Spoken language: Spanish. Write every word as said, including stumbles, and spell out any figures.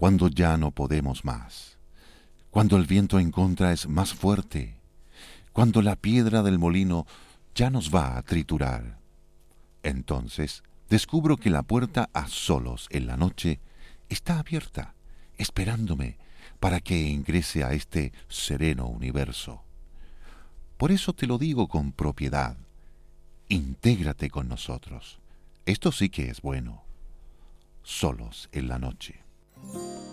cuando ya no podemos más, cuando el viento en contra es más fuerte, cuando la piedra del molino ya nos va a triturar. Entonces descubro que la puerta a solos en la noche está abierta, esperándome para que ingrese a este sereno universo. Por eso te lo digo con propiedad, intégrate con nosotros. Esto sí que es bueno, solos en la noche.